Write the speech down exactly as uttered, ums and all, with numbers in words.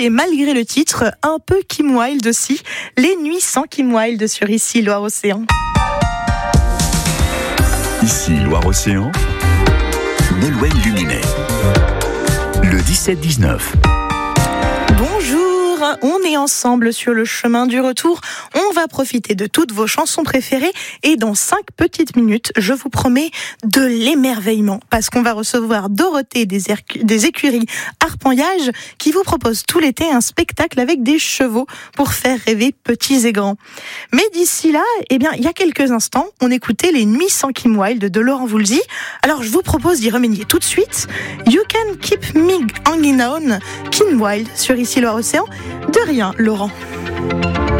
et malgré le titre, un peu Kim Wilde aussi. Les nuits sans Kim Wilde sur Ici Loire-Océan. Ici Loire-Océan, Nolwenn Luminet. Le dix-sept dix-neuf. Bonjour, on est ensemble sur le chemin du retour. On va profiter de toutes vos chansons préférées et dans cinq petites minutes, je vous promets de l'émerveillement parce qu'on va recevoir Dorothée des, Herc- des écuries Harpangage qui vous propose tout l'été un spectacle avec des chevaux pour faire rêver petits et grands. Mais d'ici là, eh bien, il y a quelques instants, on écoutait Les Nuits sans Kim Wilde de Laurent Voulzy. Alors je vous propose d'y remédier tout de suite. You Can Keep Me Hanging On, Kim Wilde sur Ici Loire-Océan. De rien, Laurent.